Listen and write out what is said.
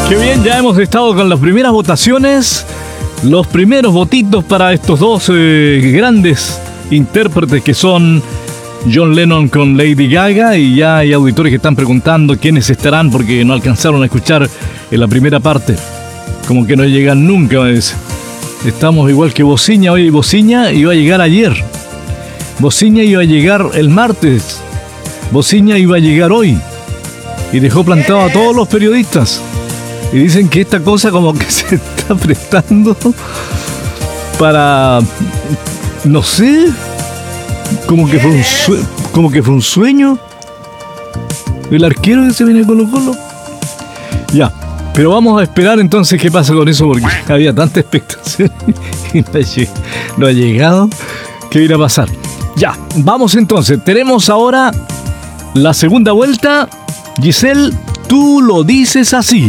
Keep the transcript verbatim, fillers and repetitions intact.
Qué bien, ya hemos estado con las primeras votaciones, los primeros votitos para estos dos eh, grandes intérpretes que son John Lennon con Lady Gaga, y ya hay auditores que están preguntando quiénes estarán porque no alcanzaron a escuchar en la primera parte. Como que no llegan nunca, me dice. Estamos igual que Bociña. Oye, Bociña iba a llegar ayer. Bociña iba a llegar el martes. Bociña iba a llegar hoy. Y dejó plantado a todos los periodistas. Y dicen que esta cosa como que se está prestando para... No sé... Como que fue un sueño, como que fue un sueño. El arquero que se viene Colo Colo. Ya, pero vamos a esperar entonces qué pasa con eso, porque había tanta expectación y no ha, lleg- no ha llegado. ¿Qué irá a pasar? Ya, vamos entonces. Tenemos ahora la segunda vuelta. Giselle, tú lo dices así.